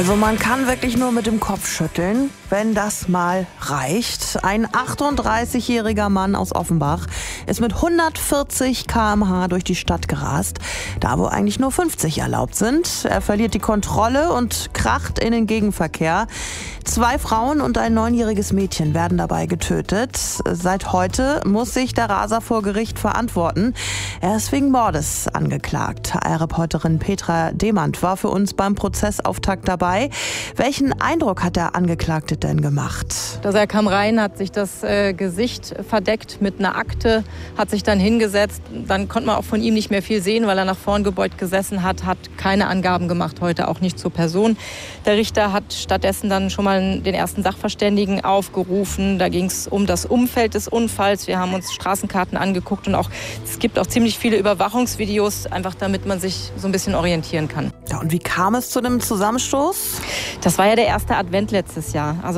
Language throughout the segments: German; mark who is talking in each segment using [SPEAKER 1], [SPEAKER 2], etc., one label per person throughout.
[SPEAKER 1] Also man kann wirklich nur mit dem Kopf schütteln, wenn das mal reicht. Ein 38-jähriger Mann aus Offenbach ist mit 140 km/h durch die Stadt gerast, da wo eigentlich nur 50 erlaubt sind. Er verliert die Kontrolle und kracht in den Gegenverkehr. 2 Frauen und ein 9-jähriges Mädchen werden dabei getötet. Seit heute muss sich der Raser vor Gericht verantworten. Er ist wegen Mordes angeklagt. HR-Reporterin Petra Demand war für uns beim Prozessauftakt dabei. Welchen Eindruck hat der Angeklagte denn gemacht?
[SPEAKER 2] Also er kam rein, hat sich das Gesicht verdeckt mit einer Akte, hat sich dann hingesetzt. Dann konnte man auch von ihm nicht mehr viel sehen, weil er nach vorn gebeugt gesessen hat keine Angaben gemacht, heute auch nicht zur Person. Der Richter hat stattdessen dann schon mal den ersten Sachverständigen aufgerufen. Da ging es um das Umfeld des Unfalls. Wir haben uns Straßenkarten angeguckt und es gibt auch ziemlich viele Überwachungsvideos, einfach damit man sich so ein bisschen orientieren kann.
[SPEAKER 1] Ja, und wie kam es zu dem Zusammenstoß?
[SPEAKER 2] Das war ja der erste Advent letztes Jahr, also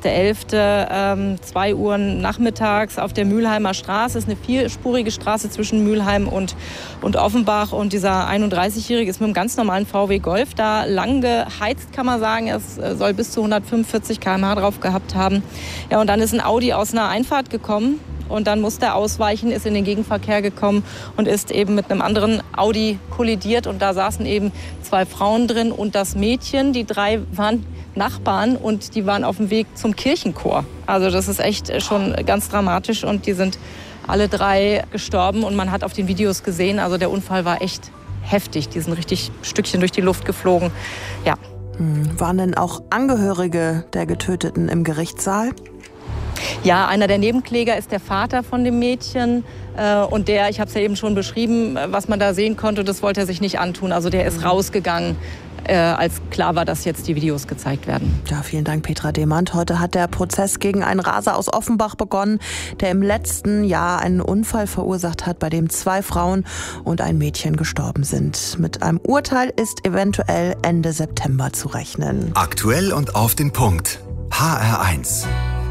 [SPEAKER 2] 30.11., 2 Uhr nachmittags auf der Mülheimer Straße. Das ist eine vierspurige Straße zwischen Mülheim und Offenbach. Und dieser 31-Jährige ist mit einem ganz normalen VW Golf da lang geheizt, kann man sagen. Es soll bis zu 145 km/h drauf gehabt haben. Ja, und dann ist ein Audi aus einer Einfahrt gekommen. Und dann musste er ausweichen, ist in den Gegenverkehr gekommen und ist eben mit einem anderen Audi kollidiert. Und da saßen eben 2 Frauen drin und das Mädchen. Die 3 waren Nachbarn und die waren auf dem Weg zum Kirchenchor. Also das ist echt schon ganz dramatisch und die sind alle 3 gestorben. Und man hat auf den Videos gesehen, also der Unfall war echt heftig. Die sind richtig Stückchen durch die Luft geflogen. Ja.
[SPEAKER 1] Waren denn auch Angehörige der Getöteten im Gerichtssaal?
[SPEAKER 2] Ja, einer der Nebenkläger ist der Vater von dem Mädchen. Und der, ich habe es ja eben schon beschrieben, was man da sehen konnte, das wollte er sich nicht antun. Also der ist rausgegangen, als klar war, dass jetzt die Videos gezeigt werden.
[SPEAKER 1] Ja, vielen Dank, Petra Demand. Heute hat der Prozess gegen einen Raser aus Offenbach begonnen, der im letzten Jahr einen Unfall verursacht hat, bei dem 2 Frauen und ein Mädchen gestorben sind. Mit einem Urteil ist eventuell Ende September zu rechnen.
[SPEAKER 3] Aktuell und auf den Punkt. HR1.